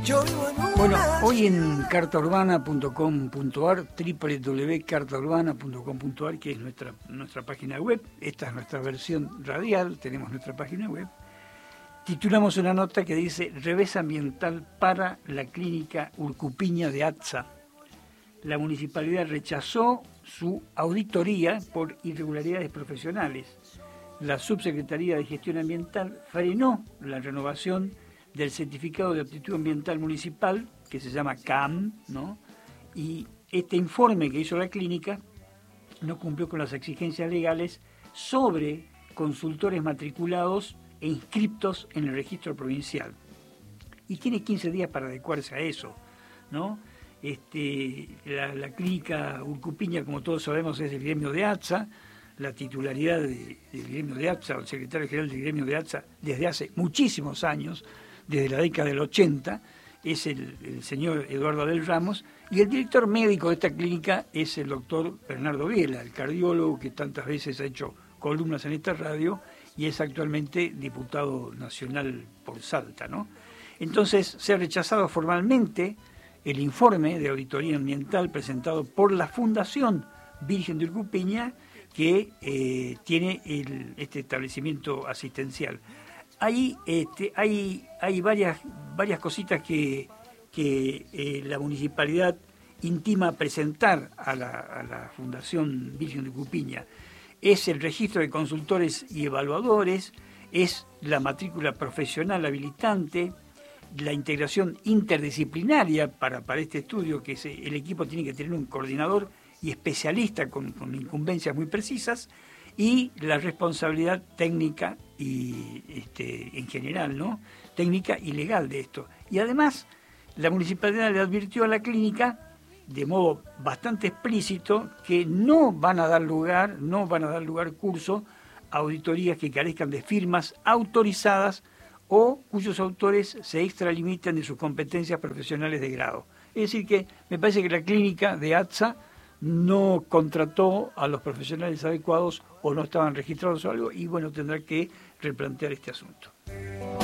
Bueno, hoy en cartaurbana.com.ar, www.cartaurbana.com.ar, que es nuestra página web, esta es nuestra versión radial, tenemos nuestra página web, titulamos una nota que dice Revés ambiental para la clínica Urcupiña de ATSA. La municipalidad rechazó su auditoría por irregularidades profesionales. La Subsecretaría de Gestión Ambiental frenó la renovación del certificado de aptitud ambiental municipal, que se llama CAM, ¿no? Y este informe que hizo la clínica no cumplió con las exigencias legales sobre consultores matriculados e inscriptos en el registro provincial. Y tiene 15 días para adecuarse a eso, ¿no? La clínica Urcupiña, como todos sabemos, es del gremio de ATSA. La titularidad del gremio de ATSA, o el secretario general del gremio de ATSA, desde hace muchísimos años, desde la década del 80, es el señor Eduardo Abel Ramos, y el director médico de esta clínica es el doctor Bernardo Biela, el cardiólogo que tantas veces ha hecho columnas en esta radio y es actualmente diputado nacional por Salta, ¿no? Entonces se ha rechazado formalmente el informe de auditoría ambiental presentado por la Fundación Virgen de Urcupiña, que tiene este establecimiento asistencial. Ahí hay varias cositas que la municipalidad intima presentar a la Fundación Virgen de Urcupiña. Es el registro de consultores y evaluadores, es la matrícula profesional habilitante, la integración interdisciplinaria para este estudio, que el equipo tiene que tener un coordinador y especialista con incumbencias muy precisas, y la responsabilidad técnica y en general, ¿no? Técnica y legal de esto. Y además, la municipalidad le advirtió a la clínica, de modo bastante explícito, que no van a dar lugar curso a auditorías que carezcan de firmas autorizadas o cuyos autores se extralimiten de sus competencias profesionales de grado. Es decir que me parece que la clínica de ATSA no contrató a los profesionales adecuados o no estaban registrados o algo, y bueno, tendrá que replantear este asunto.